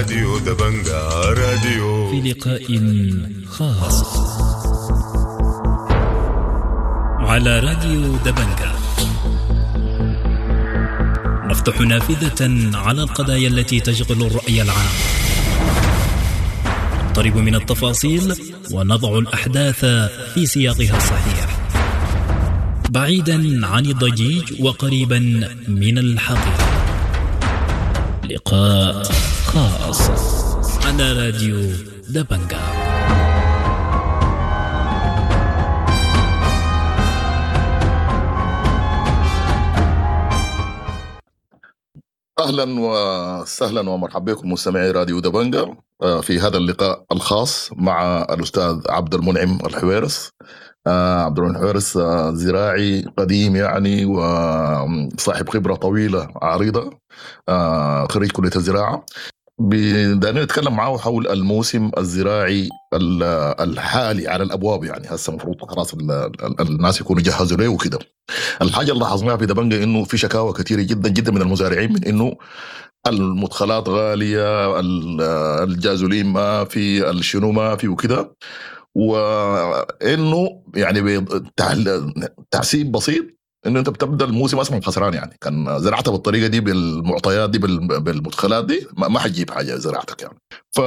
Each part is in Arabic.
راديو دبنجا راديو في لقاء خاص على راديو دبنجا نفتح نافذة على القضايا التي تشغل الرأي العام، نقترب من التفاصيل ونضع الأحداث في سياقها الصحيح، بعيدا عن الضجيج وقريبا من الحقيقة. لقاء خاص على راديو دبنجا. أهلا وسهلا ومرحبا بكم مستمعي راديو دبنجا في هذا اللقاء الخاص مع الأستاذ عبد المنعم الحويرس. عبد المنعم الحويرس زراعي قديم يعني وصاحب خبرة طويلة عريضة، خريج كلية الزراعة. بدنا نتكلم معه حول الموسم الزراعي الحالي على الأبواب، يعني هسه المفروض خلاص الناس يكونوا جهزوا له وكده. الحاجة اللي لاحظناها في دبنجا إنه في شكاوى كثيرة جدا جدا من المزارعين من إنه المدخلات غالية، الجازولين ما في، الشنو ما في وكده، وإنه يعني تحسيب بسيط إنه أنت بتبدأ الموسم أصلا خسران. يعني كان زراعتها بالطريقة دي بالمعطيات دي بالمدخلات دي ما حتجيب حاجة زراعتك يعني.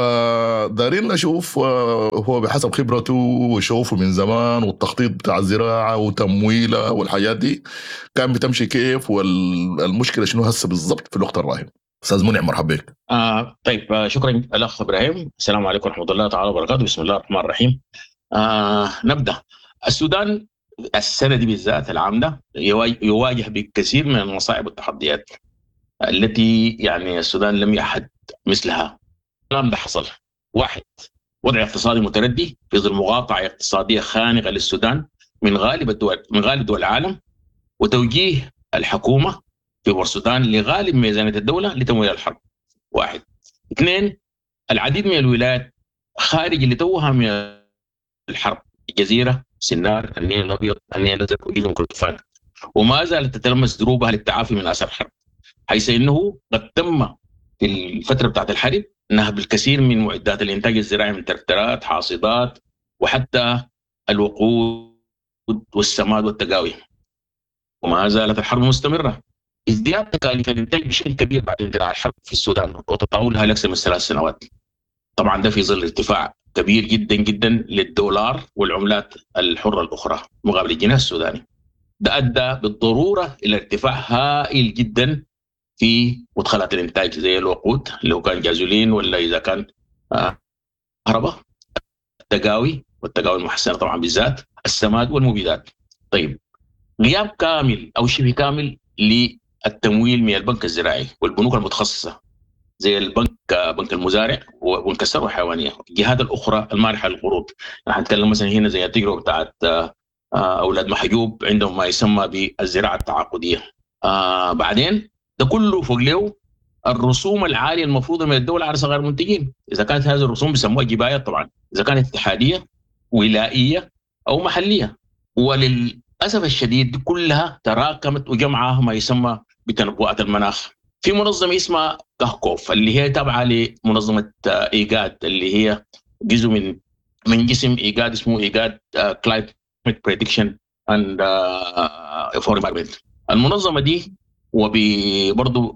فدارين نشوف هو بحسب خبرته وشوفه من زمان والتخطيط بتاع الزراعة وتمويلها والحاجات دي كان بتمشي كيف، والمشكلة شنو هسه بالضبط في الوقت الراهن. أستاذ منعم مرحبا بك. طيب، شكرا الأخ إبراهيم. السلام عليكم ورحمة الله تعالى وبركاته. بسم الله الرحمن الرحيم. نبدأ. السودان السنة دي بالذات العام ده يواجه بكثير من المصاعب والتحديات التي يعني السودان لم يحد مثلها. الكلام ده حصل: واحد، وضع اقتصادي متردي في ظل مقاطعة اقتصادية خانقة للسودان من غالب دول العالم، وتوجيه الحكومة في السودان لغالب ميزانية الدولة لتمويل الحرب. واحد. اثنين، العديد من الولايات خارج اللي توها من الحرب: الجزيرة، سنار، النيل الأبيض، النيل الأزرق، وجنوب كردفان، وما زالت تتلمس دروبها للتعافي من آثار الحرب، حيث إنه قد تم في الفترة بتاعت الحرب نهب الكثير من معدات الإنتاج الزراعي من تركترات، حاصدات، وحتى الوقود والسماد والتقاوي. وما زالت الحرب مستمرة. ازدياد تكاليف الإنتاج بشكل كبير بعد اندلاع الحرب في السودان وتطاولها لأكثر من 3 سنوات. طبعا ده في ظل ارتفاع كبير جدا جدا للدولار والعملات الحرة الأخرى مقابل الجنيه السوداني. ده أدى بالضرورة إلى ارتفاع هائل جدا في مدخلات الإنتاج زي الوقود اللي هو كان جازولين، ولا إذا كان كهرباء، التقاوي والتقاوي المحسنة طبعا بالذات، السماد والمبيدات. طيب، غياب كامل أو شبه كامل للتمويل من البنك الزراعي والبنوك المتخصصة زي بنك المزارع وبنك الثروة الحيوانية، الجهات الأخرى المانحة للقروض. نحن نتكلم مثلا هنا زي التجربة بتاعت أولاد محجوب عندهم ما يسمى بالزراعة التعاقدية. بعدين ده كله فوق له الرسوم العالية المفروضة من الدولة على صغار المنتجين. إذا كانت هذه الرسوم بيسموها جبايات طبعا، إذا كانت اتحادية ولائية أو محلية. وللأسف الشديد دي كلها تراكمت وجمعها ما يسمى بتنبؤات المناخ في منظمة اسمها كهكوف، اللي هي تابعة لمنظمة إيجاد، اللي هي جزء من جسم إيجاد اسمه إيجاد Climate Prediction and for Environment. المنظمة دي وبرضو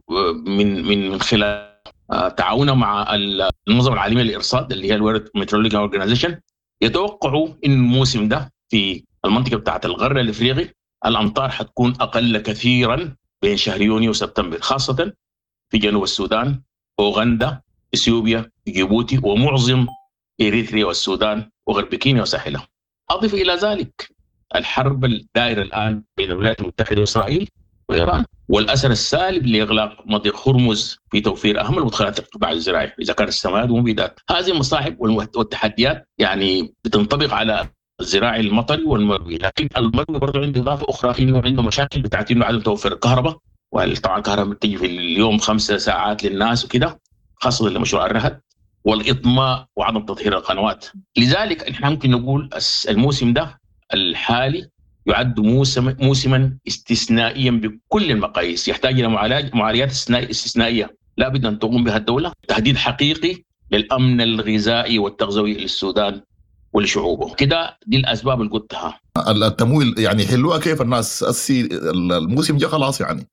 من خلال تعاونها مع المنظمة العالمية للإرصاد اللي هي World Meteorological Organization يتوقعوا إن الموسم ده في المنطقة بتاعت الغرب الإفريقي الأمطار حتكون أقل كثيرا بين شهر يونيو وسبتمبر، خاصة في جنوب السودان، أوغندا، إثيوبيا، جيبوتي، ومعظم إريتريا والسودان وغرب كينيا وساحلها. أضف إلى ذلك الحرب الدائرة الآن بين الولايات المتحدة وإسرائيل وإيران، والأثر السالب لإغلاق مضيق هرمز في توفير أهم المدخلات القطاع الزراعي إذا كان السماد ومبيدات. هذه المصاعب والتحديات يعني بتنطبق على الزراعي المطري والمروي، لكن المروي برضه عنده إضافة أخرى، إنه عنده مشاكل بتاعت إنه عدم توفير الكهرباء، وطبعا الكهرباء بتيجي في اليوم 5 ساعات للناس وكده، خاصة لمشروع الرهد والإطماء وعدم تطهير القنوات. لذلك نحن ممكن نقول الموسم ده الحالي يعد موسما استثنائيا بكل المقاييس، يحتاج إلى معالجات استثنائية لا بد أن تقوم بها الدولة، تهديد حقيقي للأمن الغذائي والتغذوي للسودان ولشعوبه. كده دي الأسباب اللي قلتها. التمويل يعني حلوها كيف الناس الموسم جاء خلاص يعني،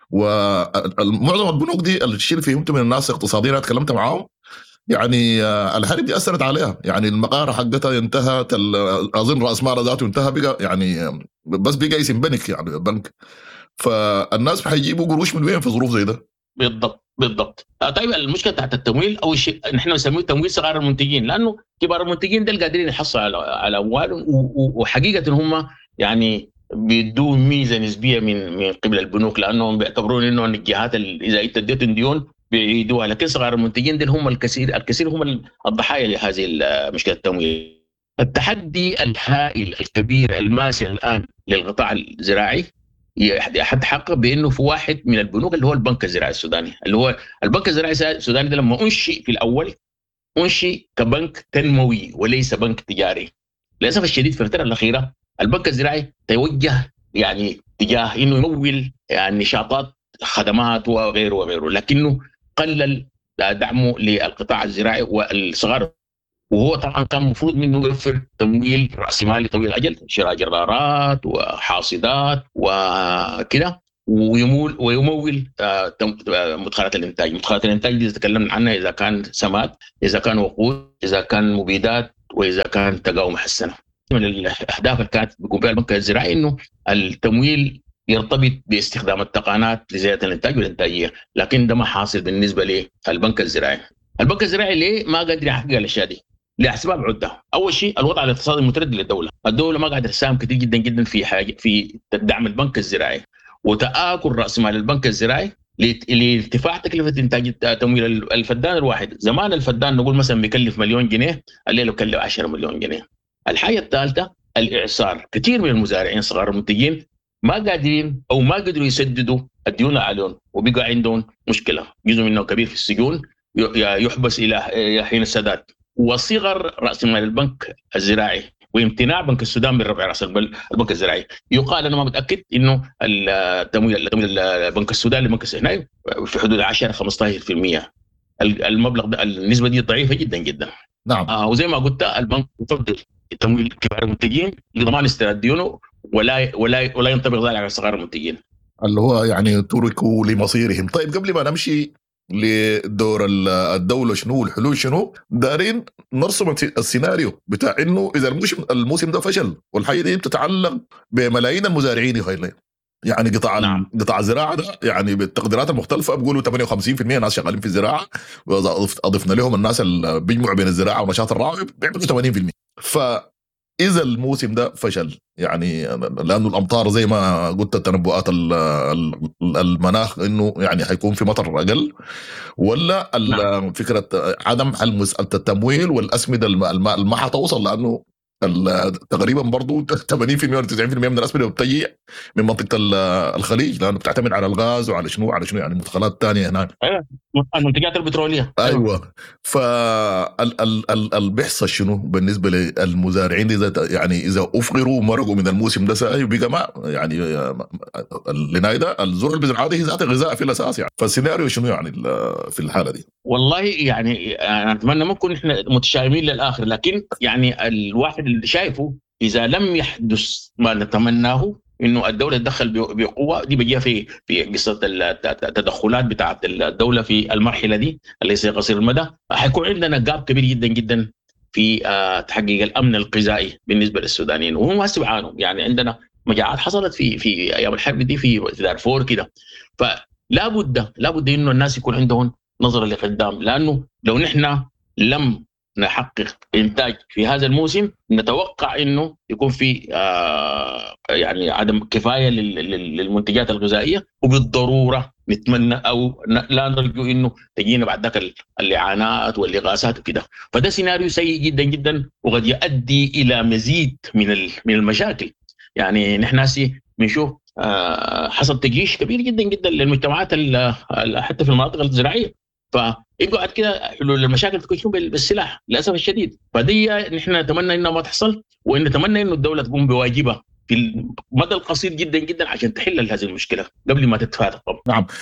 ومعظم البنوك دي الشيء اللي فهمته من الناس اقتصاديين انا تكلمت معاهم يعني الحرب دي اثرت عليها، يعني المقاره حقتها انتهت، اظن راس مالها ذاته انتهى بقى، يعني بس بقى اسم بنك يعني البنك، فالناس حيجيبوا قروش من وين في ظروف زي ده؟ بالضبط. طيب المشكله تحت التمويل اول شيء نحن نسميه تمويل صغار المنتجين، لانه كبار المنتجين ده قادرين يحصلوا على اموال، وحقيقه هم يعني بيدوا ميزه نسبيه من قبل البنوك، لانهم بيعتبرون انه الجهات اذا انت اديتهم ديون بيعيدوها، لكن صغار المنتجين دول هم الكثير هم الضحايا لهذه مشكله التمويل. التحدي الهائل الكبير الماسي الان للقطاع الزراعي يتحقق بانه في واحد من البنوك اللي هو البنك الزراعي السوداني، اللي هو البنك الزراعي السوداني ده لما انشئ في الاول انشئ كبنك تنموي وليس بنك تجاري. للاسف الشديد في الفتره الاخيره البنك الزراعي توجه يعني تجاه انه يمول يعني نشاطات خدمات وغيره، لكنه قلل دعمه للقطاع الزراعي والصغار، وهو طبعا كان المفروض منه يوفر تمويل رأسي مالي طويل الأجل، شراء جرارات وحاصدات وكده، ويمول مدخلات الإنتاج. مدخلات الإنتاج دي تكلمنا عنها إذا كان سماد، إذا كان وقود، إذا كان مبيدات، وإذا كان تقاوم محسنة. من الأهداف اللي كانت بيقوم بها البنك الزراعي إنه التمويل يرتبط باستخدام التقنيات لزيادة الإنتاج والإنتاجية، لكن ده ما حاصل بالنسبة للبنك الزراعي. البنك الزراعي ليه ما قادر يحقق الأشياء دي؟ لأسباب عدة. أول شيء الوضع الاقتصادي المتردد للدولة، الدولة ما قادرة تساهم كثير جدا في دعم البنك الزراعي، وتآكل رأس مال البنك الزراعي لارتفاع تكلفة إنتاج تمويل الفدان الواحد. زمان الفدان نقول مثلا بيكلف مليون جنيه، الليلة بيكلف 10 مليون جنيه. الحاجة الثالثة الإعصار، كثير من المزارعين صغار المنتجين ما قادرين أو ما قدروا يسددوا الديون عليهم، وبقى عندهم مشكلة، جزء منه كبير في السجون يحبس إلى حين السداد. وصغر رأس مال البنك الزراعي وامتناع بنك السودان من رفع رأس البنك الزراعي، يقال أنا ما متأكد إنه التمويل البنك السوداني لبنك السهناي في حدود 10-15%. المبلغ ده النسبة دي ضعيفة جدا جدا. نعم. وزي ما قلت البنك يفضل تمويل كبار المنتجين لضمان استرداد ديونه، ولا ينطبق ذلك على صغار المنتجين اللي هو يعني تركوا لمصيرهم. طيب قبل ما نمشي لدور الدولة شنو الحلول شنو، دارين نرسم السيناريو بتاع انه اذا الموسم ده فشل، والحاجة دي بتتعلق بملايين المزارعين يعني قطاع الزراعة ده يعني بالتقديرات المختلفة بيقولوا 58% ناس شغالين في الزراعة، وإذا أضفنا لهم الناس اللي بيجمعوا بين الزراعة ونشاط الراعي بيعملوا 80%. فإذا الموسم ده فشل يعني لأنه الأمطار زي ما قلت التنبؤات المناخ إنه يعني حيكون في مطر أقل، ولا فكرة عدم حل مسألة التمويل والأسمدة ما حتوصل، لأنه تقريبا برضو 80% ولا 90% من الأسمدة بتجي من منطقة الخليج، لأنه بتعتمد على الغاز وعلى شنو يعني مدخلات تانية هناك. المنتجات البترولية. أيوة. فالبحث شنو بالنسبة للمزارعين إذا أفقروا مرقوا من الموسم ده ساي وبقى ما يعني لنايدا الزرع البزرعة دي ذات غذاء في الأساس يعني، فالسيناريو شنو يعني في الحالة دي؟ والله يعني أنا أتمنى ما نكون إحنا متشائمين للآخر، لكن يعني الواحد اللي شايفه إذا لم يحدث ما نتمناه إنه الدولة تدخل بقوة، دي بيجيها في قصة التدخلات بتاعت الدولة في المرحلة دي ليس قصير المدى، حيكون عندنا جاب كبير جدا جدا في تحقيق الأمن الغذائي بالنسبة للسودانيين، وهم هسه بيعانوا. يعني عندنا مجاعات حصلت في أيام الحرب دي في دارفور كده، فلا بد إنه الناس يكون عندهم نظرة لقدام، لأنه لو نحن لم نحقق إنتاج في هذا الموسم نتوقع إنه يكون في يعني عدم كفاية للمنتجات الغذائية، وبالضرورة نتمنى أو لا نرجو إنه تجينا بعد ذلك اللعانات والإغاثات وكده. فده سيناريو سيء جدا جدا، وقد يؤدي إلى مزيد من المشاكل. يعني نحن بنشوف حصل تجيش كبير جدا جدا للمجتمعات حتى في المناطق الزراعية، فيقعد كده حلول المشاكل تكون بالسلاح للاسف الشديد. فدي نحن نتمنى انها ما تحصل، ونتمنى انه الدوله تقوم بواجبها في المدى القصير جدا جدا عشان تحل هذه المشكله قبل ما تتفادى. نعم.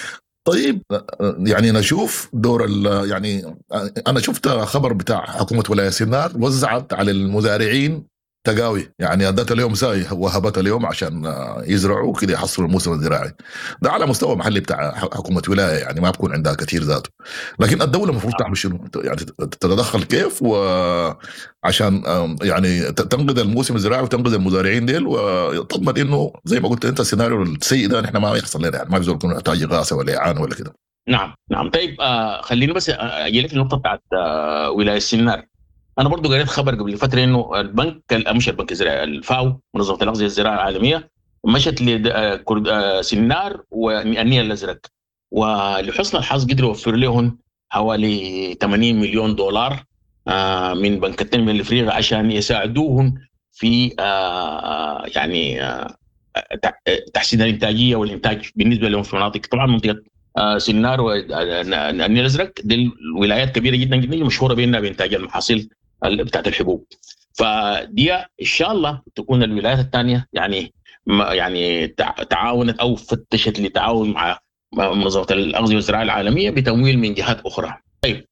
طيب يعني نشوف دور يعني انا شفت خبر بتاع حكومه ولايه سينار وزعت على المزارعين تقاوي، يعني ادت لهم ساي وهبت لهم عشان يزرعوا كده يحصلوا الموسم الزراعي ده على مستوى محلي بتاع حكومه ولايه، يعني ما بكون عندها كثير ذاته. لكن الدوله المفروض تعمل شنو؟ يعني تتدخل كيف وعشان يعني تنقذ الموسم الزراعي وتنقذ المزارعين ديل وتضمن انه زي ما قلت انت السيناريو السيء ده نحن ما يحصل لنا، يعني ما يقدر يكون يحتاج اغاثه ولا اعانه ولا كده. نعم. طيب خليني بس اجي لك النقطه بتاعت ولايه سينار. انا برضو قريت خبر قبل فتره انه مش البنك الزراعي، الفاو منظمه الاغذيه الزراعيه العالميه مشت لسينار والنيل الازرق، ولحسن الحظ قدروا يوفروا لهم حوالي 80 مليون دولار من بنك التنميه الافريقي عشان يساعدوهم في يعني تحسين الانتاجيه والانتاج بالنسبه لهم في مناطق، طبعا منطقه سينار والنيل الازرق دي الولايات كبيره جدا جدا مشهوره بانها بانتاج المحاصيل بتاعت الحبوب. فدي ان شاء الله تكون الولايات الثانيه يعني تعاونت او فتشت لتعاون مع منظمه الاغذيه والزراعه العالميه بتمويل من جهات اخرى. طيب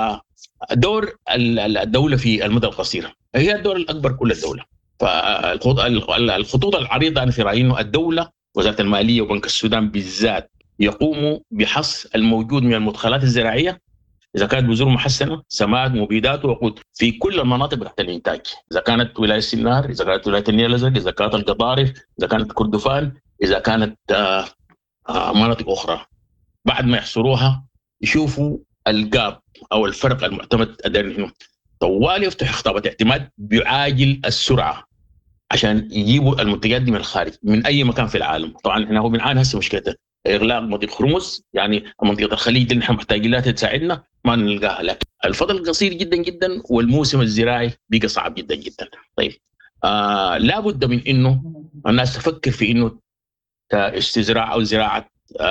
دور الدوله في المدى القصير هي الدور الاكبر كل الدوله. فالخطوط العريضه انا في رايي انه الدوله وزاره الماليه وبنك السودان بالذات يقوموا بحص الموجود من المدخلات الزراعيه، اذا كانت بذور محسنه، سماد، مبيدات، ووقود في كل المناطق تحت الانتاج، اذا كانت ولايه سينار، اذا كانت ولايه النيل الازرق، اذا كانت القضارف، اذا كانت كردفان، اذا كانت مناطق اخرى. بعد ما يحصروها يشوفوا الجاب او الفرق المعتمد انه طوال يفتح خطابه اعتماد بعاجل السرعه عشان يجيبوا المنتجات دي من الخارج من اي مكان في العالم. طبعا احنا هو بنعاني هسه مشكله اغلاق منطقه هرمز، يعني منطقه الخليج اللي نحن محتاجين لها تساعدنا ما نلقاها، لكن الفضل قصير جدا جدا والموسم الزراعي بقى صعب جدا جدا. طيب لابد من انه الناس تفكر في انه استزراع او زراعه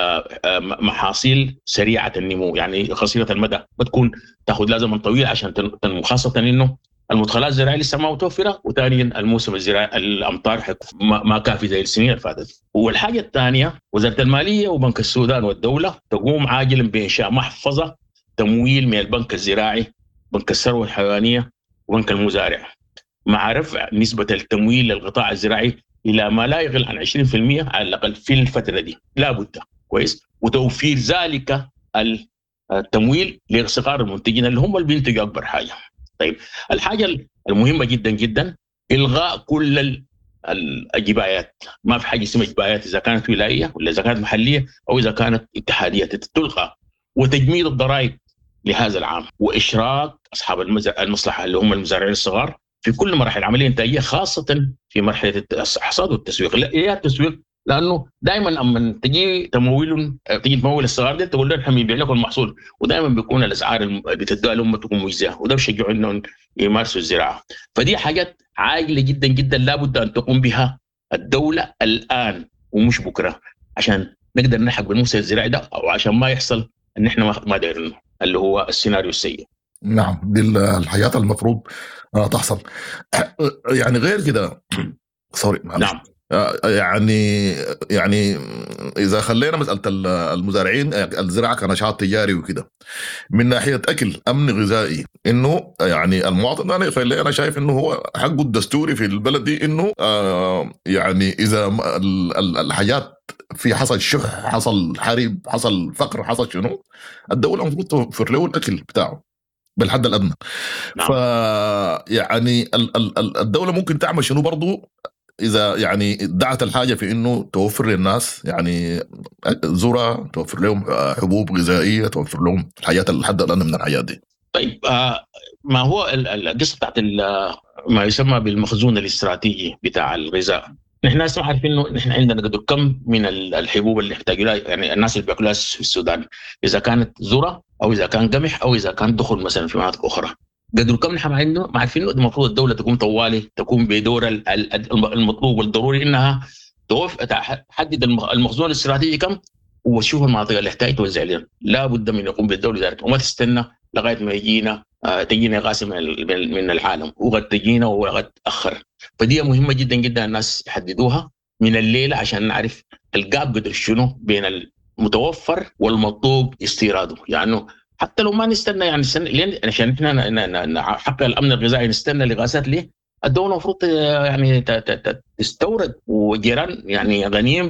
محاصيل سريعه النمو، يعني قصيره المدى، بتكون تاخذ لها زمن طويل عشان تنمو، خاصه انه المدخلات الزراعيه لسه ما متوفره، وثانيا الموسم الزراعي الامطار ما كافي زي السنين اللي فاتت. والحاجه الثانيه وزاره الماليه وبنك السودان والدوله تقوم عاجلا بانشاء محفظه تمويل من البنك الزراعي، بنك الثروه الحيوانيه وبنك المزارع، مع رفع نسبه التمويل للقطاع الزراعي الى ما لا يقل عن 20% على الاقل في الفتره دي، لا بد كويس، وتوفير ذلك التمويل لصغار المنتجين اللي هم اللي بينتجوا اكبر حاجه. طيب الحاجه المهمه جدا جدا الغاء كل الجبايات، ما في حاجه اسمها جبايات اذا كانت ولائيه ولا اذا كانت محليه او اذا كانت اتحاديه، تلغى، وتجميد الضرائب لهذا العام، واشراك اصحاب المصلحه اللي هم المزارعين الصغار في كل مراحل العمليه الانتاجيه، خاصه في مرحله الحصاد والتسويق. لا التسويق، لانه دائما لما تجي تمويل الصغار دي تقول لهم احنا بنبيع لكم المحصول، ودائما بيكون الاسعار اللي بتدوها لهم تكون مجزيه، وده بيشجعوا انهم يمارسوا الزراعه. فدي حاجات عاجله جدا جدا لابد ان تقوم بها الدوله الان ومش بكره، عشان نقدر نلحق بالموسم الزراعي ده، او عشان ما يحصل ان احنا ما دايرينه اللي هو السيناريو السيء. نعم، دي الحياة المفروض تحصل. يعني غير كده سوري نعم. يعني إذا خلينا مسألة المزارعين الزراعة كنشاط تجاري وكده، من ناحية أكل أمن غذائي، إنه يعني المواطن أنا شايف إنه هو حقه الدستوري في البلد دي، إنه يعني إذا الحاجات في حصل شح، حصل حرب، حصل فقر، حصل شنو، الدولة المفروض توفر له الأكل بتاعه بالحد الأدنى. نعم. يعني الدولة ممكن تعمل شنو برضو إذا يعني دعت الحاجة في إنه توفر للناس يعني ذرة، توفر لهم حبوب غذائية، توفر لهم الحياة الحد الأدنى من الحياة دي. طيب ما هو القصة بتاعت ما يسمى بالمخزون الاستراتيجي بتاع الغذاء؟ نحن ناس ما عارفين إنه نحن عندنا قدر كم من الحبوب اللي يحتاجوا لها، يعني الناس اللي بياكلوها في السودان، إذا كانت ذرة أو إذا كان قمح أو إذا كان دخل مثلا في مناطق أخرى، قدر كم نحن ما عارفين. المفروض الدولة تقوم طوالي تقوم بدور المطلوب والضروري، إنها تحدد المخزون الاستراتيجي كم، وتشوف المناطق اللي يحتاج توزع عليها. لا بد من يقوم بالدولة ذلك، وما تستنى لغاية ما تجينا غاسم من العالم، وقد تجينا وقد تأخر. فدي مهمة جدا جدا الناس يحددوها من الليلة عشان نعرف الجاب قدر شنو بين متوفر والمطلوب استيراده. يعني حتى لو ما نستنى يعني عشان احنا نحقق الامن الغذائي نستنى لغاسات ليه؟ الدوله المفروض يعني تستورد، وجيران يعني غنيين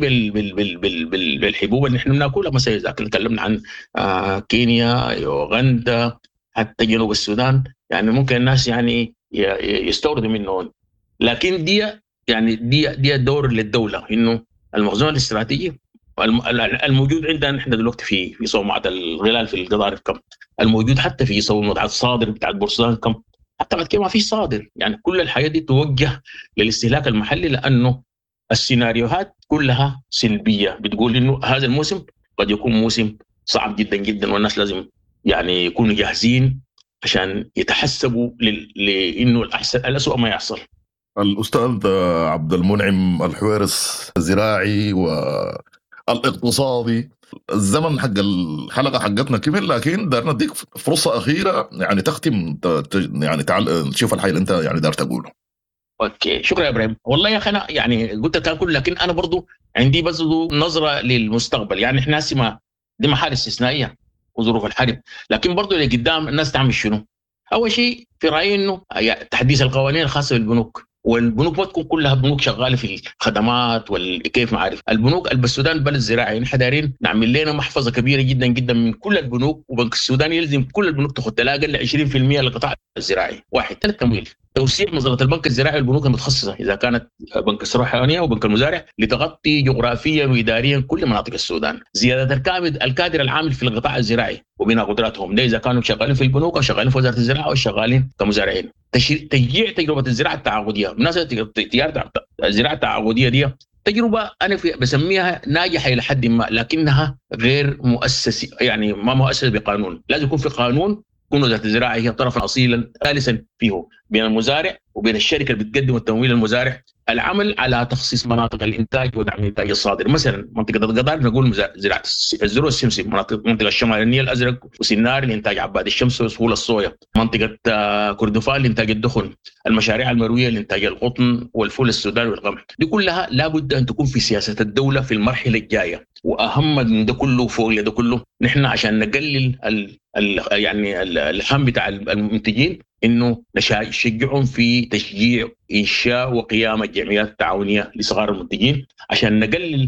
بالحبوب اللي احنا بناكلها. مثلا اذا تكلمنا عن كينيا، يوغندا، حتى جنوب السودان، يعني ممكن الناس يعني يستوردوا منه. لكن دي دور للدوله، انه المخزون الاستراتيجي الموجود عندنا نحن دلوقتي في صومعة الغلال في القضارف كم، الموجود حتى في صومعة الصادر بتاع بورسودان كم، حتى بعد كده ما في صادر. يعني كل الحياة دي توجه للاستهلاك المحلي، لأنه السيناريوهات كلها سلبية، بتقول إنه هذا الموسم قد يكون موسم صعب جدا جدا، والناس لازم يعني يكونوا جاهزين عشان يتحسبوا لإنه الأسوأ ما يحصل. الأستاذ عبد المنعم الحويرس، الزراعي والاقتصادي، الزمن حق الحلقة حقتنا كمل، لكن دارنا نديك فرصة أخيرة يعني تختم، يعني تعال نشوف الحي اللي أنت يعني دار تقوله. اوكي، شكرا يا ابراهيم. والله يا اخي انا يعني قلت الكلام كله، لكن انا برضو عندي بس نظره للمستقبل. يعني احنا هسه دي محال استثنائيه وظروف الحرب، لكن برضو اللي قدام الناس تعمل شنو؟ اول شيء في رايي انه تحديث القوانين الخاصه بالبنوك، والبنوك ما تكون كلها بنوك شغاله في الخدمات والكيف ما عارف. البنوك السودان بلد زراعي، نحن دايرين نعمل لنا محفظه كبيره جدا جدا من كل البنوك، وبنك السودان يلزم كل البنوك تاخذ لا اقل 20% للقطاع الزراعي. واحد، ثلاث، تمويل، توسيع مصدرات البنك الزراعي والبنوك المتخصصه اذا كانت بنك الثروه الحيوانيه وبنك المزارع لتغطي جغرافيا واداريا كل مناطق السودان. زياده الكادر العامل في القطاع الزراعي وبناء قدراتهم، ده اذا كانوا شغالين في البنوك او شغالين في وزاره الزراعه او شغالين كمزارعين. تشجيع تجربه الزراعه التعاقديه. بالنسبه لتجاره الزراعه التعاقديه دي تجربه انا بسميها ناجحه الى حد ما، لكنها غير مؤسسه، يعني ما مؤسسه بقانون. لازم يكون في قانون، تكون وزاره الزراعه هي طرفا اصيلا ثالثا فيه بين المزارع وبين الشركه اللي بتقدم التمويل للمزارع. العمل على تخصيص مناطق الانتاج ودعم الانتاج الصادر، مثلا منطقه القضارف نقول زراعه الزرع السمسم، منطقه الشمال النيل الازرق وسنار لانتاج عباد الشمس وسهول الصويا، منطقه كردفان لانتاج الدخن، المشاريع المرويه لانتاج القطن والفول السوداني والقمح. دي كلها لابد ان تكون في سياسه الدوله في المرحله الجايه. واهم من ده كله فوق ده كله، نحن عشان نقلل يعني الهم بتاع المنتجين، انه نشجعهم في تشجيع انشاء وقيام الجمعيات التعاونيه لصغار المنتجين، عشان نقلل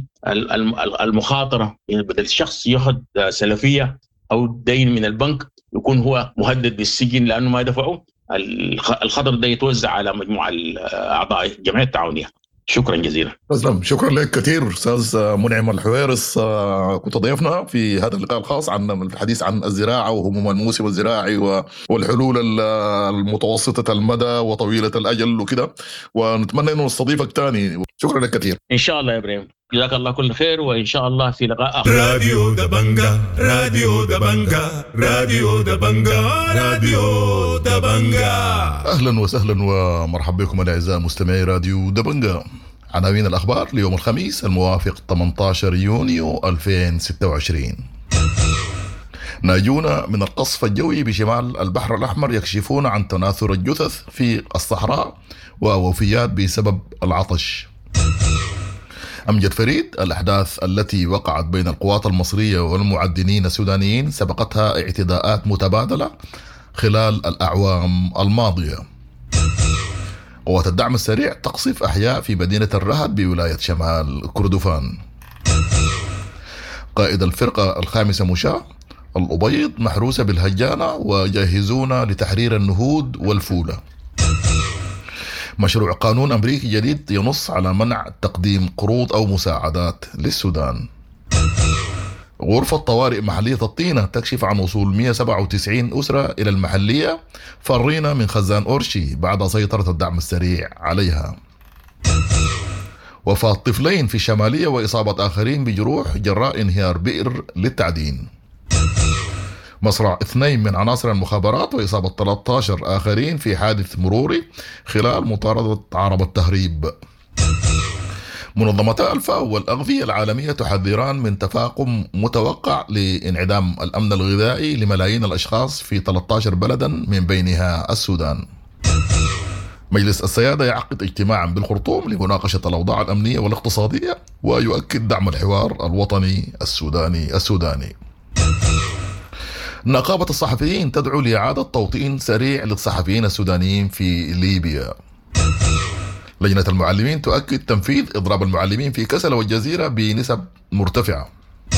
المخاطره. يعني بدل الشخص ياخذ سلفيه او دين من البنك يكون هو مهدد بالسجن لانه ما يدفعه، الخطر ده يتوزع على مجموعه اعضاء الجمعيه التعاونيه. شكرا جزيلا. تسلم، شكرا لك كثير استاذ منعم الحويرس. كنت ضيفنا في هذا اللقاء الخاص عن الحديث عن الزراعه وهموم الموسم الزراعي والحلول المتوسطه المدى وطويله الاجل وكده، ونتمنى انه نستضيفك ثاني. شكرا لك كثير. ان شاء الله يا ابراهيم، جزاك الله كل خير، وان شاء الله في لقاء اخر. راديو دبنجا، راديو دبنجا، راديو دبنجا، راديو دبنجا. اهلا وسهلا ومرحبا بكم الاعزاء مستمعي راديو دبنجا. عناوين الاخبار ليوم الخميس الموافق 18 يونيو 2026. ناجون من القصف الجوي بشمال البحر الأحمر يكشفون عن تناثر الجثث في الصحراء ووفيات بسبب العطش. أمجد فريد: الأحداث التي وقعت بين القوات المصرية والمعدنين السودانيين سبقتها اعتداءات متبادلة خلال الأعوام الماضية. قوات الدعم السريع تقصف أحياء في مدينة الرهد بولاية شمال كردفان. قائد الفرقة الخامسة مشاة: الأبيض محروسة بالهجانة وجاهزون لتحرير النهود والفولة. مشروع قانون أمريكي جديد ينص على منع تقديم قروض أو مساعدات للسودان. غرفة طوارئ محلية الطينة تكشف عن وصول 197 أسرة إلى المحلية فرين من خزان أورشي بعد سيطرة الدعم السريع عليها. وفاة طفلين في الشمالية وإصابة آخرين بجروح جراء انهيار بئر للتعدين. مصرع 2 من عناصر المخابرات وإصابة 13 آخرين في حادث مروري خلال مطاردة عربة تهريب. منظمتا الفاو والأغذية العالمية تحذران من تفاقم متوقع لانعدام الأمن الغذائي لملايين الأشخاص في 13 بلدا من بينها السودان. مجلس السيادة يعقد اجتماعا بالخرطوم لمناقشة الأوضاع الأمنية والاقتصادية، ويؤكد دعم الحوار الوطني السوداني. نقابة الصحفيين تدعو لإعادة توطين سريع للصحفيين السودانيين في ليبيا. لجنة المعلمين تؤكد تنفيذ إضراب المعلمين في كسلا والجزيرة بنسب مرتفعة.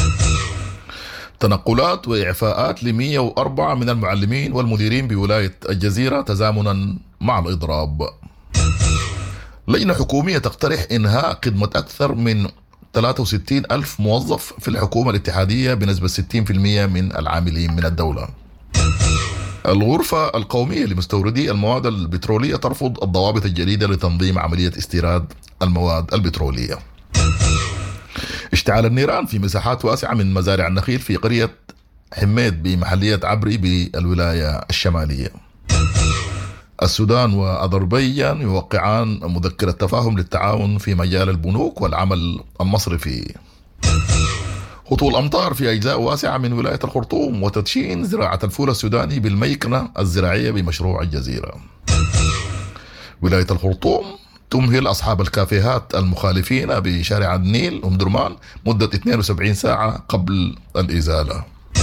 تنقلات وإعفاءات ل104 من المعلمين والمديرين بولاية الجزيرة تزامنا مع الإضراب. لجنة حكومية تقترح إنهاء خدمة أكثر من 63 ألف موظف في الحكومة الاتحادية بنسبة 60% من العاملين من الدولة. الغرفة القومية لمستوردي المواد البترولية ترفض الضوابط الجديدة لتنظيم عملية استيراد المواد البترولية. اشتعال النيران في مساحات واسعة من مزارع النخيل في قرية حميد بمحلية عبري بالولاية الشمالية. السودان وأذربيجان يوقعان مذكرة تفاهم للتعاون في مجال البنوك والعمل المصرفي. هطول أمطار في أجزاء واسعة من ولاية الخرطوم وتدشين زراعة الفول السوداني بالميكنة الزراعية بمشروع الجزيرة. ولاية الخرطوم تمهل أصحاب الكافيهات المخالفين بشارع النيل أم درمان مدة 72 ساعة قبل الإزالة.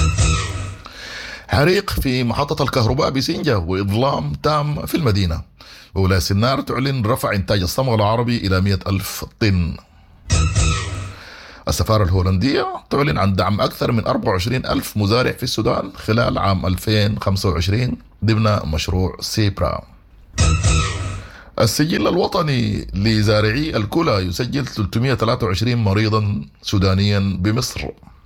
حريق في محطة الكهرباء بسنجة وإظلام تام في المدينة. وولاية سنار تعلن رفع إنتاج الصمغ العربي إلى 100,000 طن. السفارة الهولندية تعلن عن دعم أكثر من 24,000 مزارع في السودان خلال عام 2025 ضمن مشروع سيبرا. السجل الوطني لزارعي الكلى يسجل 323 مريضا سودانيا بمصر.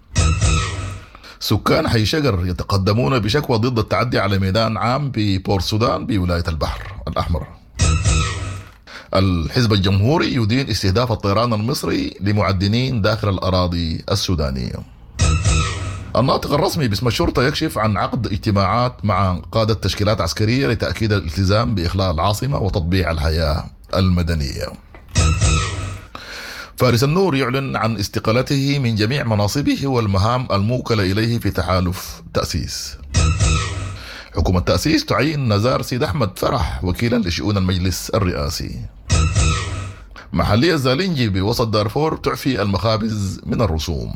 سكان حي شجر يتقدمون بشكوى ضد التعدي على ميدان عام ببور سودان بولاية البحر الأحمر. الحزب الجمهوري يدين استهداف الطيران المصري لمعدنين داخل الأراضي السودانية. الناطق الرسمي باسم الشرطة يكشف عن عقد اجتماعات مع قادة تشكيلات عسكرية لتأكيد الالتزام بإخلاء العاصمة وتطبيع الحياة المدنية. فارس النور يعلن عن استقالته من جميع مناصبه والمهام الموكلة إليه في تحالف تأسيس. حكومة تأسيس تعين نزار سيد أحمد فرح وكيلا لشؤون المجلس الرئاسي. محلية زالينجي بوسط دارفور تعفي المخابز من الرسوم.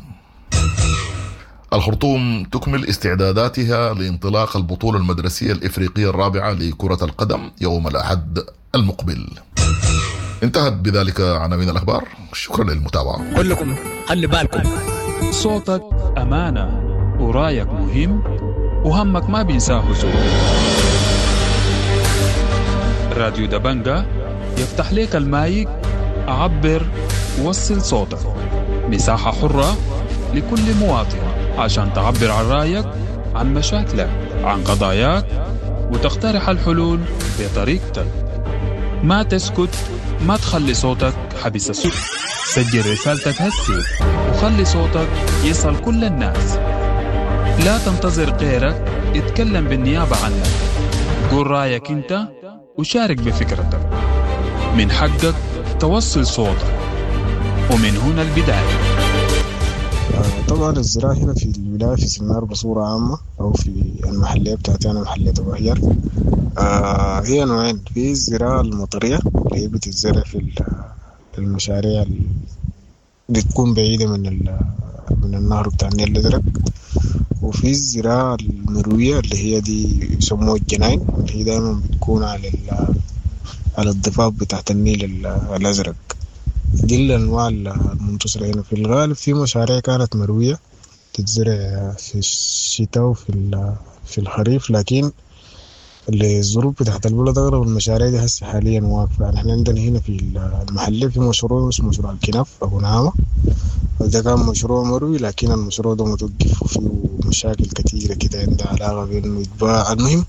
الخرطوم تكمل استعداداتها لانطلاق البطولة المدرسية الإفريقية الرابعة لكرة القدم يوم الأحد المقبل. انتهت بذلك عناوين الأخبار. شكرا للمتابعة. كلكم خلي بالكم، صوتك أمانة ورايك مهم وهمك ما بينساه زول. راديو دبنجة يفتح لك المايك، عبر ووصل صوتك. مساحة حرة لكل مواطن عشان تعبر عن رايك، عن مشاكلك، عن قضاياك، وتقترح الحلول بطريقتك. ما تسكت، ما تخلي صوتك حبس السكت. سجل رسالتك هسه وخلي صوتك يصل كل الناس. لا تنتظر غيرك يتكلم بالنيابة عنك. قول رايك انت وشارك بفكرتك. من حقك توصل صوتك، ومن هنا البداية. طبعا الزراعة هنا في الولاية في سنار بصورة عامة أو في المحلية بتاعتي أنا محلية أبو هيار، هي نوعين. في الزراعة المطرية اللي هي بتتزرع في المشاريع اللي بتكون بعيدة من النهر بتاع النيل الأزرق، وفي الزراعة المروية اللي هي دي يسموها الجناين، اللي هي دائما بتكون على الضفاف بتاعت النيل الأزرق. دي الأنواع المنتشرة هنا. في الغالب في مشاريع كانت مروية تتزرع في الشتاء وفي الخريف، لكن الظروف بتاعت البلد أغلب المشاريع دي هسه حاليا واقفة. يعني احنا عندنا هنا في المحلية في مشروع اسمه مشروع الكناف أبو نعامة، وده كان مشروع مروي، لكن المشروع ده متوقف وفيه مشاكل كتيرة كده عندها علاقة بأنه يتباع. المهم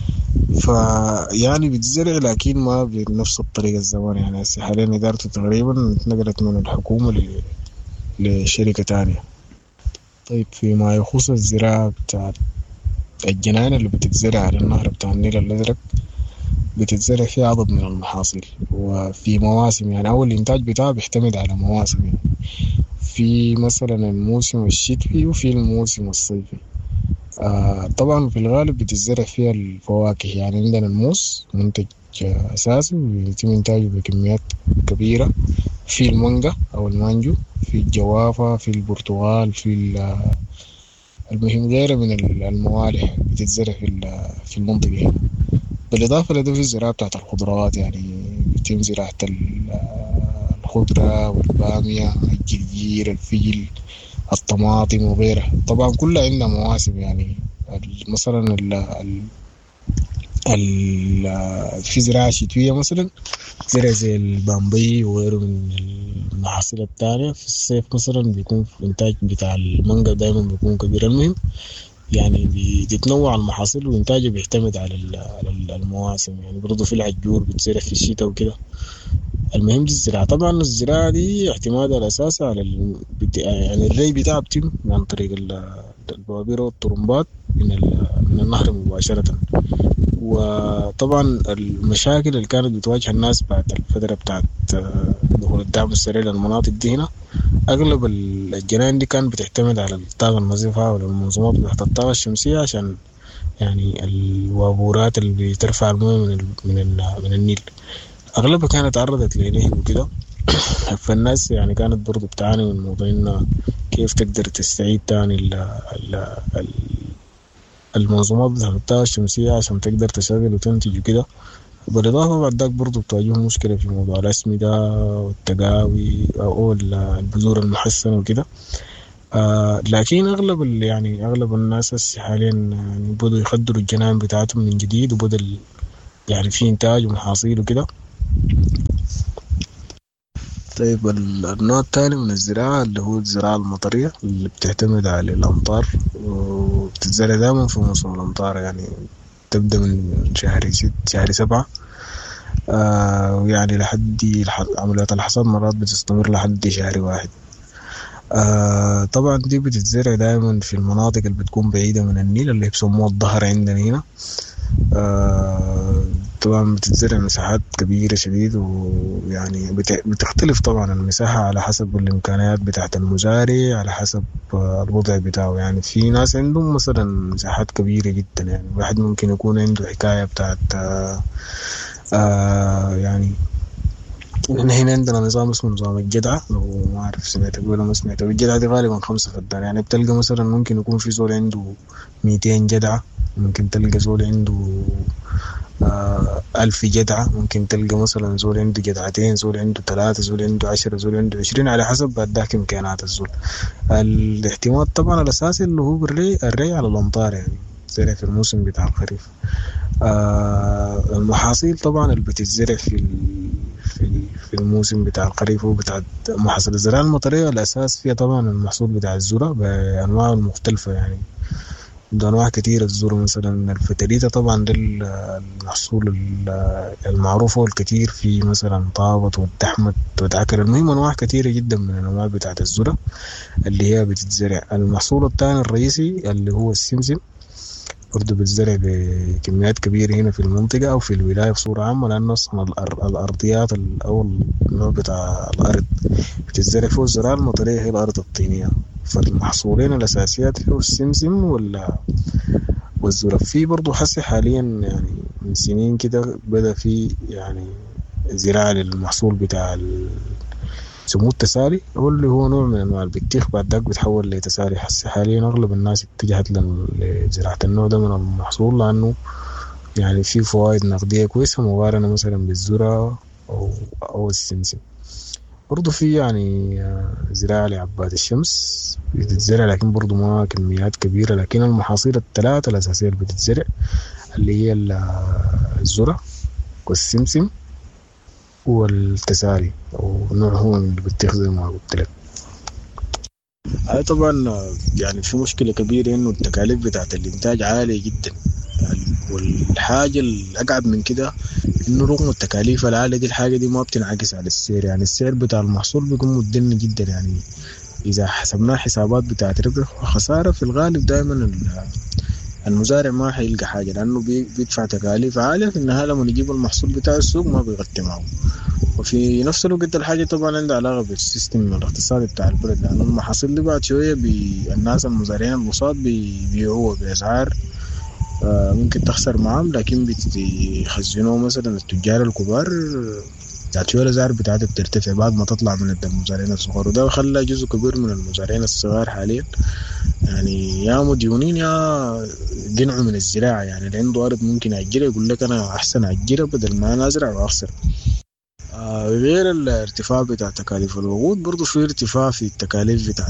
فيعني بتزرع لكن ما بنفس الطريقة الزمان. يعني هسه حاليا إدارته تقريبا اتنقلت من الحكومة لشركة تانية. طيب فيما يخص الزراعة بتاعت الجناين اللي بتتزرع على النهر بتاع النيل الأزرق، بتتزرع فيه عدد من المحاصيل وفي مواسم. يعني أول الإنتاج بتاعه بيعتمد على مواسم. يعني في مثلا الموسم الشتوي وفي الموسم الصيفي. طبعا في الغالب بتزرع فيها الفواكه، يعني عندنا الموز منتج أساسي ويتم إنتاجه بكميات كبيرة، في المانجا أو المانجو، في الجوافة، في البرتقال، في المهم غيرها من الموالح بتتزرع في المنطقة هنا. بالإضافة لده في الزراعة بتاعت الخضروات، يعني بيتم زراعة الخضرة والبامية، الجرجير، الفجل، الطماطم وغيرها. طبعا كلها عندها مواسم، يعني مثلا في زراعة شتوية مثلا زرع زي البامبي وغيره من المحاصيل التانية. في الصيف مثلا بيكون في الإنتاج بتاع المانجا دايما بيكون كبير. المهم يعني بتتنوع المحاصيل وإنتاجه بيعتمد على المواسم. يعني برضه في العجور بتزرع في الشتاء وكده. المهم دي الزراعة. طبعا الزراعة دي اعتمادها الأساسي على يعني الري بتاعها بتم عن طريق البوابير والطرمبات من النهر مباشرة. وطبعا المشاكل اللي كانت بتواجه الناس بعد الفترة بتاعت دخول الدعم السريع للمناطق دي هنا، أغلب الجناين دي كانت بتعتمد على الطاقة النظيفة والمنظومات بتاعت الطاقة الشمسية، عشان يعني الوابورات اللي بترفع المويه من النيل أغلبها كانت تعرضت لنهب وكده. فالناس يعني كانت برضو بتعاني من موضوع إنه كيف تقدر تستعيد تاني المنظومات بتاعت الطاقة الشمسية عشان تقدر تشغل وتنتج وكده. بالإضافة بعد ذاك برضو بتواجههم مشكلة في موضوع الأسمدة والتقاوي أو البذور المحسنة وكده. لكن أغلب الناس حاليا يعني بدوا يخدروا الجنان بتاعتهم من جديد، وبدأ يعني في إنتاج ومحاصيل وكده. طيب النوع الثاني من الزراعة اللي هو الزراعة المطرية اللي بتعتمد على الأمطار، وبتتزرع دائما في موسم الأمطار، يعني تبدأ من شهر 7 ويعني لحد عمليات الحصاد مرات بتستمر لحد شهر 1. طبعا دي بتتزرع دائما في المناطق اللي بتكون بعيدة من النيل اللي بيسموها الظهر عندنا هنا. طبعا بتتزرع مساحات كبيرة شديد، ويعني بتختلف طبعا المساحة على حسب الإمكانيات بتاعت المزارع، على حسب الوضع بتاعه. يعني في ناس عندهم مثلا مساحات كبيرة جدا، يعني واحد ممكن يكون عنده حكاية بتاعت يعني هنا عندنا نظام اسمه نظام الجدعة، لو ما أعرف سمعت ولا ما سمعت. الجدعة دي غالبا 5 فدان، يعني بتلقى مثلا ممكن يكون في زول عنده 200 جدعة، ممكن تلقى زول عنده 1000 جدعة، ممكن تلقى مثلا زول عنده جدعتين، زول عنده 3، زول عنده 10، زول عنده 20، على حسب بعد ذاك إمكانات الزول. الاعتماد طبعا الأساسي اللي هو الري على الأمطار، يعني زرع في الموسم بتاع الخريف. المحاصيل طبعا اللي بتتزرع في الموسم بتاع الخريف وبتاع محاصيل الزراعة المطرية، الأساس فيها طبعا المحصول بتاع الذرة بأنواعه المختلفة. يعني ده أنواع كتيرة الذرة، مثلا الفتريتة طبعا ده المحصول المعروف والكتير، في مثلا طابط والتحمد والعكر. المهم أنواع كتيرة جدا من الأنواع بتاعت الذرة اللي هي بتتزرع. المحصول الثاني الرئيسي اللي هو السمسم، برضه بتزرع بكميات كبيرة هنا في المنطقة أو في الولاية بصورة عامة، لأنه أصلا الأرضيات أو النوع بتاع الأرض بتزرع فيه الزراعة المطرية هي الأرض الطينية. فالمحصولين الأساسيات هو السمسم والذرة. في برضه حسي حاليا يعني من سنين كده بدأ في يعني زراعة للمحصول بتاع سمو التسالي، هو اللي هو نوع من انواع البطيخ، بعد ذاك بتحول لتسالي. حاليا اغلب الناس اتجهت لزراعه النوع ده من المحصول، لانه يعني في فوائد نقديه كويسه مقارنه مثلا بالذره او السمسم. برضو في يعني زراعه لعباد الشمس بتتزرع، لكن برضو ما كميات كبيره. لكن المحاصيل الثلاثه الاساسيه اللي بتتزرع اللي هي الذره والسمسم والتسالي، او نوع هو اللي بتخ زي ما قلت لك. طبعا يعني في مشكله كبيره انه التكاليف بتاعت الانتاج عاليه جدا. والحاجه الاقعد من كده انه رغم التكاليف العاليه دي، الحاجه دي ما بتنعكس على السعر. يعني السعر بتاع المحصول بيكون مدني جدا. يعني اذا حسبناه حسابات بتاعت ربح وخساره، في الغالب دائما المزارع ما حيلقى حاجه، لانه بيدفع تكاليف عاليه، في النهايه لما يجيب المحصول بتاع السوق ما بيغطي معه. وفي نفس الوقت الحاجة طبعا عندها علاقة بالسيستم الاقتصادي بتاع البلد، لأنه المحاصيل دي بعد شوية الناس المزارعين البساط بيبيعوها بأسعار ممكن تخسر معهم، لكن بيخزنوه مثلا التجار الكبار بعد شوية الأسعار بتاعتها بترتفع بعد ما تطلع من المزارعين الصغار، وده خلى جزء كبير من المزارعين الصغار حاليا يعني يا مديونين يا قنعوا من الزراعة. يعني اللي عنده أرض ممكن أجرها يقول لك أنا أحسن أجرها بدل ما أنا أزرع وأخسر. غير الارتفاع بتاع تكاليف الوقود برضو في ارتفاع في التكاليف بتاعت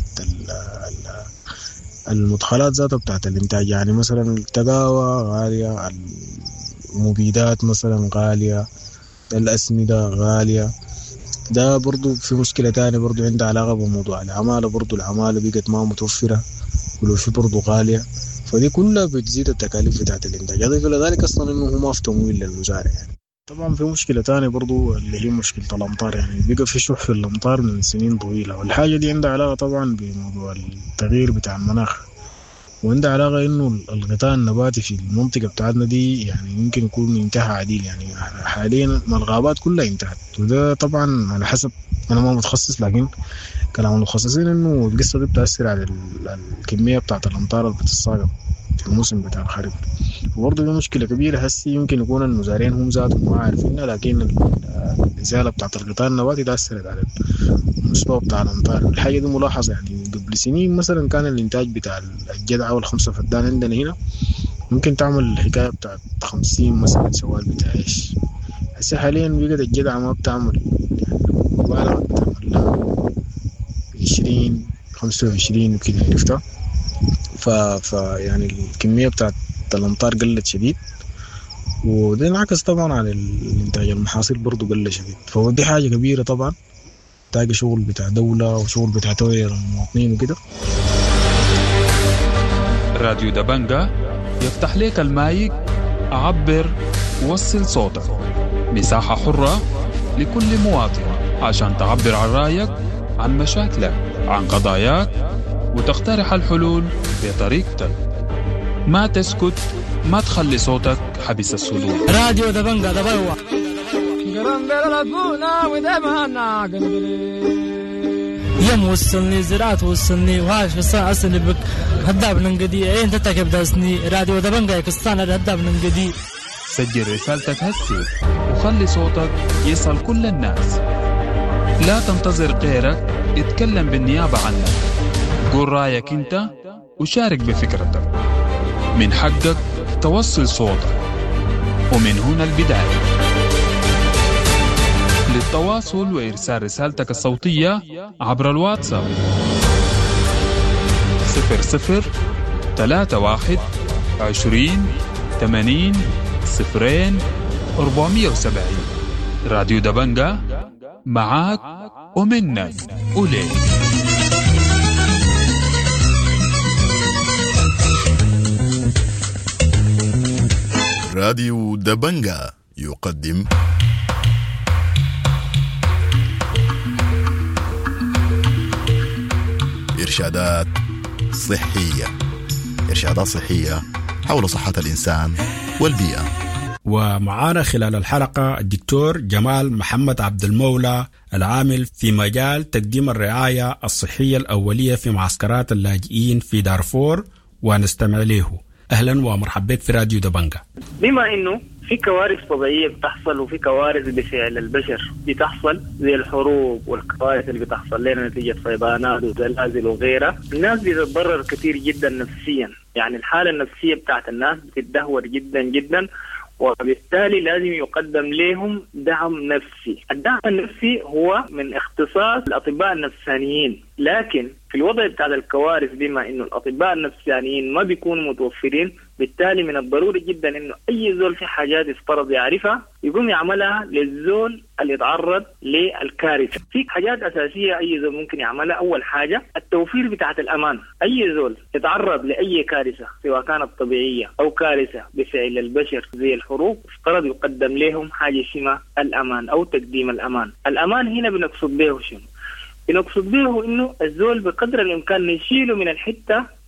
المدخلات ذاتها بتاعت الانتاج. يعني مثلا التقاوى غالية، المبيدات مثلا غالية، الأسمدة غالية. ده برضو في مشكلة تانية برضو عندها علاقة بموضوع العمالة، برضو العمالة بقت ما متوفرة والوشي برضو غالية، فدي كلها بتزيد التكاليف بتاعت الانتاج. أضيف إلى ذلك أصلا إنه هو ما في تمويل للمزارع. يعني طبعا في مشكلة تانية برضو اللي هي مشكلة الأمطار، يعني بقى في شح في الأمطار من سنين طويلة، والحاجة دي عندها علاقة طبعا بموضوع التغيير بتاع المناخ، وعندها علاقة إنه الغطاء النباتي في المنطقة بتاعتنا دي يعني يمكن يكون انتهى عديل. يعني حاليا الغابات كلها انتهت، وده طبعا على حسب، أنا ما متخصص لكن كلام المتخصصين إنه القصة دي بتأثر على الكمية بتاعت الأمطار اللي بتتساقط في الموسم بتاع الخريف. وبرضه دي مشكلة كبيرة هسي يمكن يكون المزارعين هم ذاتهم ما عارفينها، لكن الإزالة بتاعت الغطاء النباتي تأثرت على المستوى بتاع الأمطار. الحاجة دي ملاحظة، يعني قبل سنين مثلا كان الإنتاج بتاع الجدعة والخمسة فدان عندنا هنا ممكن تعمل الحكاية بتاعت 50 مثلا سوال بتعيش. هسي حاليا بقت الجدعة ما بتعمل، يعني مبالغة بتعمل لها 20 25 وكده، عرفتها. يعني الكمية بتاعت الأمطار قلت شديد، وده انعكس طبعا على الانتاج المحاصيل برضو قل شديد. فدي حاجة كبيرة طبعا تاجي شغل بتاع دولة وشغل بتاع توعية المواطنين وكده. راديو دبنجة يفتح لك المايك، عبر وصل صوتك، مساحة حرة لكل مواطن عشان تعبر عن رأيك، عن مشاكلك، عن قضاياك، وتقترح الحلول بطريقتك. ما تسكت، ما تخلي صوتك حبس الصدور. راديو دبنجة دبوا يا موصلني زراعة وصلني وهاش في السنة أصلي بك هداب ننقدي إيه أنت تكب داسني. راديو دبنجة كستان هداب ننقدي. سجل رسالتك هسي وخلي صوتك يصل كل الناس. لا تنتظر غيرك اتكلم بالنيابة عنك. قول رأيك انت وشارك بفكرتك. من حقك توصل صوتك، ومن هنا البداية. للتواصل وإرسال رسالتك الصوتية عبر الواتساب 0031 20 80 0470. راديو دبنجة معاك ومنك وليك. راديو دبنجة يقدم إرشادات صحية حول صحة الإنسان والبيئة. ومعانا خلال الحلقة الدكتور جمال محمد عبد المولى، العامل في مجال تقديم الرعاية الصحية الأولية في معسكرات اللاجئين في دارفور، ونستمع له. أهلا ومرحبا بك في راديو دبنجة. بما إنه في كوارث طبيعية بتحصل وفي كوارث بفعل البشر بتحصل زي الحروب والكوارث اللي بتحصل لنا نتيجة فيضانات وزلازل وغيرها، الناس بتتضرر كثير جدا نفسيا. يعني الحالة النفسية بتاعت الناس بتتدهور جدا جدا، وبالتالي لازم يقدم لهم دعم نفسي. الدعم النفسي هو من اختصاص الأطباء النفسانيين، لكن في الوضع بتاع الكوارث بما إنه الأطباء النفسانيين ما بيكونوا متوفرين، بالتالي من الضروري جدا إنه أي زول في حاجات يفترض يعرفها يقوم يعملها للزول اللي يتعرض للكارثة. في حاجات أساسية أي زول ممكن يعملها. أول حاجة التوفير بتاعت الأمان. أي زول يتعرض لأي كارثة سواء كانت طبيعية أو كارثة بفعل البشر زي الحروب، افترض يقدم لهم حاجة اسمها الأمان أو تقديم الأمان. الأمان هنا بنقصد به شنو؟ بنقصد به إنه الزول بقدر الإمكان نشيله من الحتة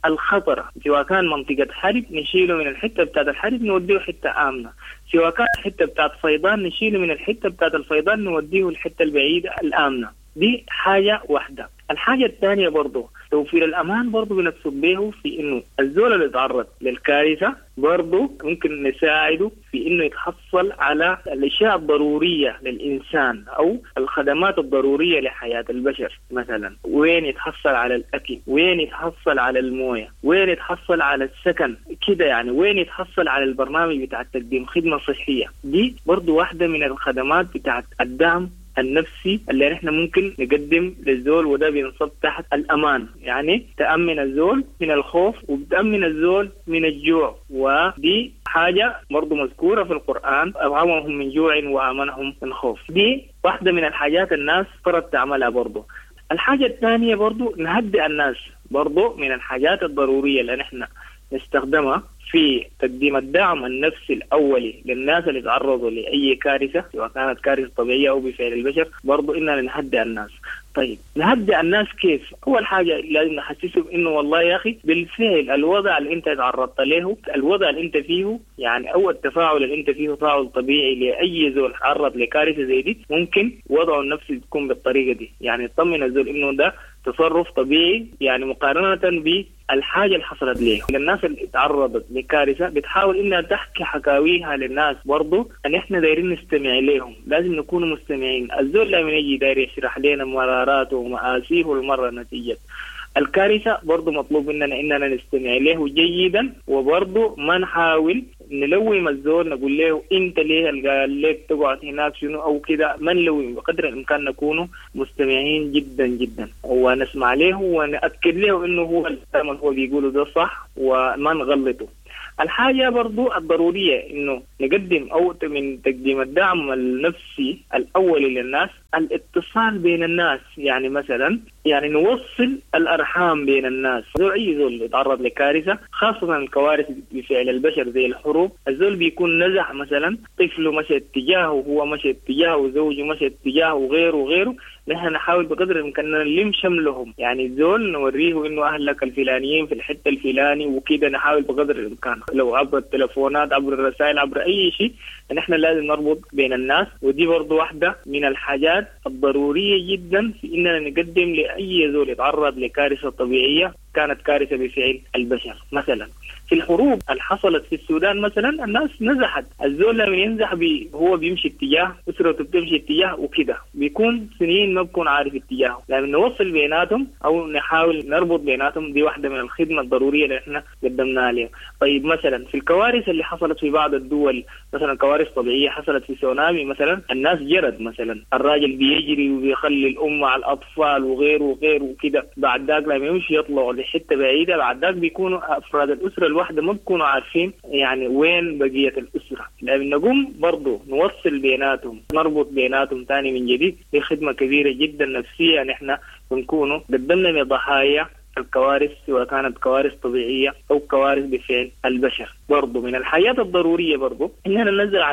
الخطرة، سواء كان منطقة حرب نشيله من الحتة بتاعت الحرب نوديه حتة آمنة، سواء كان الحتة بتاعت فيضان نشيله من الحتة بتاعت الفيضان نوديه الحتة البعيدة الآمنة. دي حاجة واحدة. الحاجة الثانية برضو توفير الأمان برضو بنقصد به في إنه الزول اللي يتعرض للكارثة برضو ممكن نساعده في إنه يتحصل على الأشياء الضرورية للإنسان أو الخدمات الضرورية لحياة البشر. مثلا وين يتحصل على الأكل، وين يتحصل على الموية، وين يتحصل على السكن كده، يعني وين يتحصل على البرنامج بتاع تقديم خدمة صحية. دي برضو واحدة من الخدمات بتاع الدعم النفسي اللي نحن ممكن نقدم للزول، وده بينصب تحت الأمان، يعني تأمن الزول من الخوف وبتأمن الزول من الجوع. ودي حاجة برضو مذكورة في القرآن، أطعمهم من جوع وآمنهم من خوف. دي واحدة من الحاجات الناس فرض تعملها برضو. الحاجة الثانية برضو نهدئ الناس، برضو من الحاجات الضرورية اللي نحن نستخدمها في تقديم الدعم النفسي الأولي للناس اللي تعرضوا لأي كارثة، سواء كانت كارثة طبيعية أو بفعل البشر، برضو إننا نهدئ الناس. طيب نهدئ الناس كيف؟ أول حاجة لازم نحسسهم إنه والله يا أخي بالفعل الوضع اللي أنت تعرضت له، الوضع اللي أنت فيه، يعني أول التفاعل اللي أنت فيه تفاعل طبيعي لأي زول تعرض لكارثة زي دي، ممكن وضعه النفسي تكون بالطريقة دي، يعني تطمن الزول إنه ده تصرف طبيعي، يعني مقارنة بالحاجة اللي حصلت له. الناس اللي تعرضت لكارثة بتحاول إنها تحكي حكاويها للناس، برضو أن إحنا دايرين نستمع لهم، لازم نكون مستمعين. الزول لما يجي داير يشرح لنا مراراته ومآسيه المرة نتيجة الكارثة، برضو مطلوب إننا نستمع له جيدا، وبرضو ما نحاول نلوم الزول نقول له انت ليه قال لك تقعد هناك شنو او كده. ما نلوم، بقدر الامكان نكون مستمعين جدا جدا ونسمع له ونأكد له انه هو الكلام هو بيقوله ده صح وما نغلطه. الحاجة برضو الضرورية إنه نقدم أو من تقديم الدعم النفسي الأولي للناس الاتصال بين الناس، يعني مثلا يعني نوصل الأرحام بين الناس. أي زول يتعرض لكارثة، خاصة الكوارث بفعل البشر زي الحروب، الزول بيكون نزح مثلا طفله مشى اتجاهه، هو مشى اتجاهه، زوجه مشى اتجاهه، وغيره. نحن نحاول بقدر الإمكان نلم شملهم، يعني الزول نوريه إنه أهلك الفلانيين في الحتة الفلاني وكده. نحاول بقدر الإمكان لو عبر التلفونات، عبر الرسائل، عبر أي شيء، نحن لازم نربط بين الناس. ودي برضو واحدة من الحاجات الضرورية جدا في إننا نقدم لأي زول يتعرض لكارثة طبيعية كانت كارثة بفعل البشر. مثلا في الحروب اللي حصلت في السودان مثلا، الناس نزحت، الزول لما ينزح هو بيمشي اتجاه، أسرته بتمشي اتجاه وكده، بيكون سنين ما بكون عارف اتجاهه. لما نوصل بيناتهم أو نحاول نربط بيناتهم، دي واحدة من الخدمة الضرورية اللي احنا قدمناها لهم. طيب مثلا في الكوارث اللي حصلت في بعض الدول، مثلا كوارث طبيعية حصلت في سونامي مثلا، الناس جرد مثلا، الراجل بيجري وبيخلي الأم على الأطفال وغيره وكده، بعد ذاك لما يمشي يطلعوا لحتة بعيدة، بعد ذاك بيكونوا أفراد الأسرة الواحدة ما بيكونوا عارفين يعني وين بقية الأسرة. لأن نقوم برضو نوصل بيناتهم، نربط بيناتهم تاني من جديد. دي خدمة كبيرة جدا نفسية نحن بنكونوا قدمنا لضحايا الكوارث، سواء كانت كوارث طبيعية أو كوارث بفعل البشر. برضو من الحياة الضرورية برضو إننا نزرع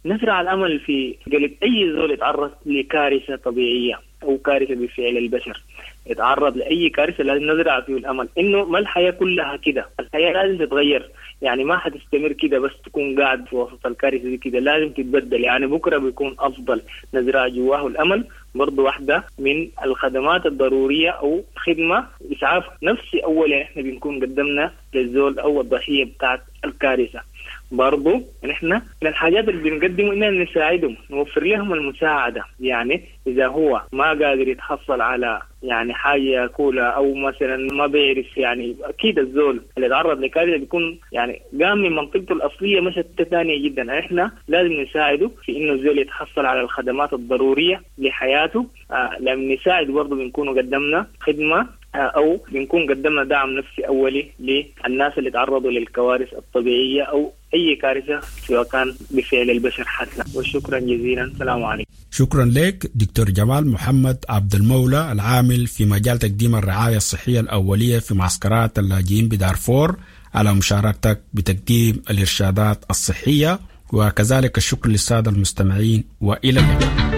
الأمل في قلب أي زول يتعرض لكارثة طبيعية أو كارثة بفعل البشر. يتعرض لأي كارثة لازم نزرع فيه الأمل إنه ما الحياة كلها كده، الحياة لازم تتغير، يعني ما حتستمر كده بس تكون قاعد في وسط الكارثة دي كده، لازم تتبدل، يعني بكرة بيكون أفضل. نزرع جواه الأمل برضو واحدة من الخدمات الضرورية أو خدمة إسعاف نفسي أولا إحنا بنكون قدمنا للزول أو الضحية بتاعت الكارثة. برضو نحن من الحاجات اللي بنقدمه إننا نساعدهم، نوفر لهم المساعدة. يعني إذا هو ما قادر يتحصل على يعني حاجة يأكلها أو مثلا ما بيعرف، يعني أكيد الزول اللي تعرض لكارثة بيكون يعني قام من منطقته الأصلية مش ثانية جدا. إحنا لازم نساعده في إنه الزول يتحصل على الخدمات الضرورية لحياته. لما نساعد برضو بنكون قدمنا خدمة أو بنكون قدمنا دعم نفسي أولي للناس اللي تعرضوا للكوارث الطبيعية أو أي كارثة سواء كان بفعل البشر حتى. وشكرا جزيلا، السلام عليكم. شكرا لك دكتور جمال محمد عبد المولى، العامل في مجال تقديم الرعاية الصحية الأولية في معسكرات اللاجئين بدارفور، على مشاركتك بتقديم الإرشادات الصحية. وكذلك الشكر للسادة المستمعين، وإلى اللقاء.